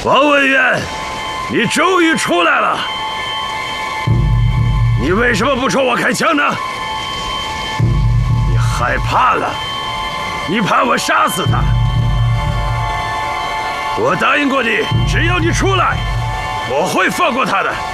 王文渊，你终于出来了！你为什么不冲我开枪呢？你害怕了？你怕我杀死他？我答应过你，只要你出来，我会放过他的。